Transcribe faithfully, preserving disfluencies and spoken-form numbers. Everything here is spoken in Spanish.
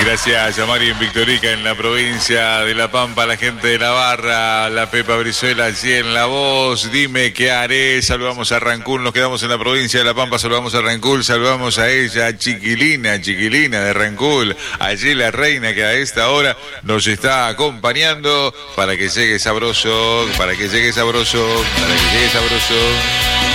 Gracias a Mari en Victorica, en la provincia de La Pampa, la gente de la barra, la Pepa Brizuela allí en La Voz. Dime qué haré. Saludamos a Rancul, nos quedamos en la provincia de La Pampa. Saludamos a Rancul, saludamos a ella, Chiquilina, Chiquilina de Rancul. Allí la reina que a esta hora nos está acompañando para que llegue sabroso, para que llegue sabroso, para que llegue sabroso.